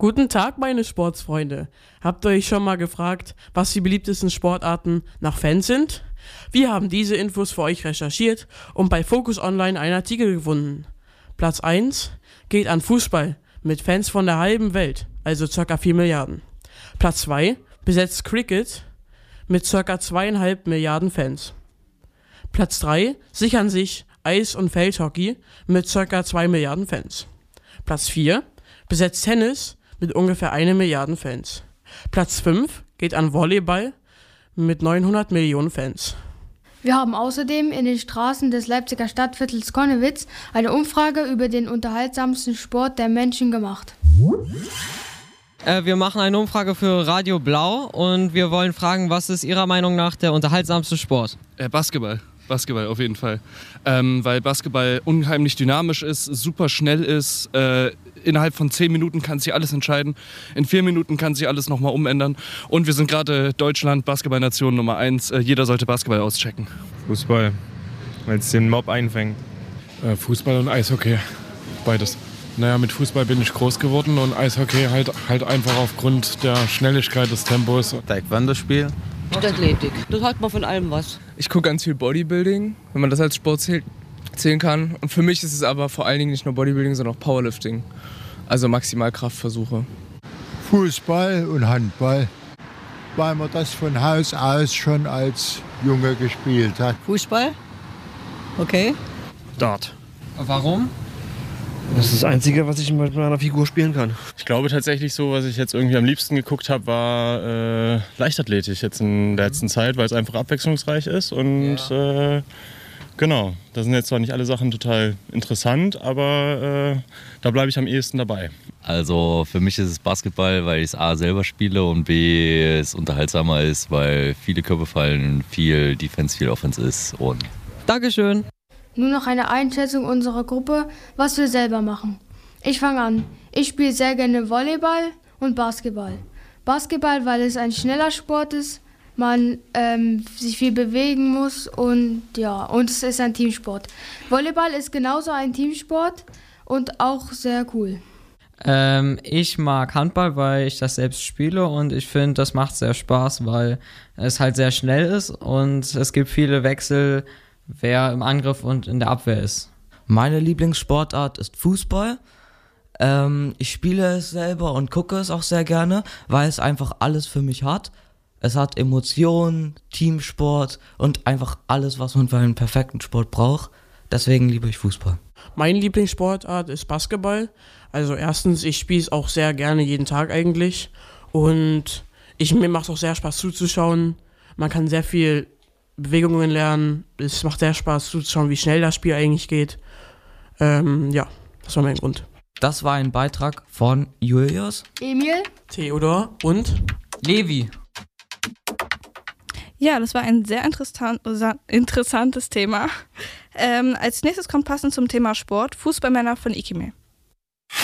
Guten Tag, meine Sportsfreunde. Habt ihr euch schon mal gefragt, was die beliebtesten Sportarten nach Fans sind? Wir haben diese Infos für euch recherchiert und bei Focus Online einen Artikel gefunden. Platz 1 geht an Fußball mit Fans von der halben Welt, also ca. 4 Milliarden. Platz 2 besetzt Cricket mit ca. 2,5 Milliarden Fans. Platz 3 sichern sich Eis- und Feldhockey mit ca. 2 Milliarden Fans. Platz 4 besetzt Tennis mit ungefähr 1 Milliarde Fans. Platz 5 geht an Volleyball mit 900 Millionen Fans. Wir haben außerdem in den Straßen des Leipziger Stadtviertels Connewitz eine Umfrage über den unterhaltsamsten Sport der Menschen gemacht. Wir machen eine Umfrage für Radio Blau und wir wollen fragen, was ist Ihrer Meinung nach der unterhaltsamste Sport? Basketball. Basketball auf jeden Fall. Weil Basketball unheimlich dynamisch ist, super schnell ist. Innerhalb von 10 Minuten kann sich alles entscheiden. In 4 Minuten kann sich alles nochmal umändern. Und wir sind gerade Deutschland, Basketballnation Nummer 1. Jeder sollte Basketball auschecken. Fußball, weil es den Mob einfängt. Fußball und Eishockey, beides. Naja, mit Fußball bin ich groß geworden und Eishockey halt einfach aufgrund der Schnelligkeit des Tempos. Taekwondo-Spiel. Und Athletik. Das hat man von allem was. Ich gucke ganz viel Bodybuilding, wenn man das als Sport zählen kann. Und für mich ist es aber vor allen Dingen nicht nur Bodybuilding, sondern auch Powerlifting. Also Maximalkraftversuche. Fußball und Handball, weil man das von Haus aus schon als Junge gespielt hat. Fußball? Okay. Dart. Warum? Das ist das Einzige, was ich mit meiner Figur spielen kann. Ich glaube tatsächlich so, was ich jetzt irgendwie am liebsten geguckt habe, war Leichtathletik jetzt in der letzten Zeit, weil es einfach abwechslungsreich ist. Und genau, da sind jetzt zwar nicht alle Sachen total interessant, aber da bleibe ich am ehesten dabei. Also für mich ist es Basketball, weil ich es A selber spiele und B es unterhaltsamer ist, weil viele Körbe fallen, viel Defense, viel Offense ist. Und Dankeschön. Nun noch eine Einschätzung unserer Gruppe, was wir selber machen. Ich fange an. Ich spiele sehr gerne Volleyball und Basketball. Basketball, weil es ein schneller Sport ist, man sich viel bewegen muss und es ist ein Teamsport. Volleyball ist genauso ein Teamsport und auch sehr cool. Ich mag Handball, weil ich das selbst spiele und ich finde, das macht sehr Spaß, weil es halt sehr schnell ist und es gibt viele Wechsel, wer im Angriff und in der Abwehr ist. Meine Lieblingssportart ist Fußball. Ich spiele es selber und gucke es auch sehr gerne, weil es einfach alles für mich hat. Es hat Emotionen, Teamsport und einfach alles, was man für einen perfekten Sport braucht. Deswegen liebe ich Fußball. Meine Lieblingssportart ist Basketball. Also erstens, ich spiele es auch sehr gerne jeden Tag eigentlich. Und mir macht es auch sehr Spaß zuzuschauen. Man kann sehr viel Bewegungen lernen. Es macht sehr Spaß zuzuschauen, wie schnell das Spiel eigentlich geht. Das war mein Grund. Das war ein Beitrag von Julius, Emil, Theodor und Levi. Ja, das war ein sehr interessantes Thema. Als nächstes kommt passend zum Thema Sport Fußballmänner von Ikime.